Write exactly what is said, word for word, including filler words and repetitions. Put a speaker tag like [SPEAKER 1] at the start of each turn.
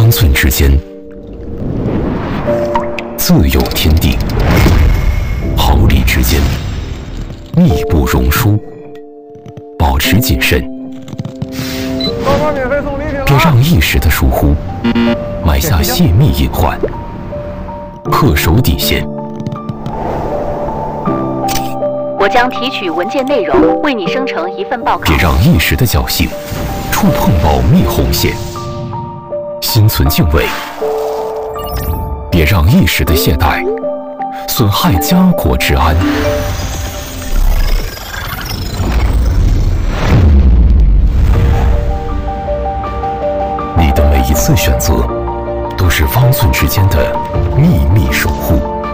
[SPEAKER 1] 方寸之间，自有天地；毫厘之间，密不容疏。保持谨慎，别让一时的疏忽埋下泄密隐患，恪守底线。
[SPEAKER 2] 我将提取文件内容，为你生成一份报告。
[SPEAKER 1] 别让一时的侥幸触碰保密红线，心存敬畏。别让一时的懈怠损害家国治安。你的每一次选择，都是方寸之间的秘密守护。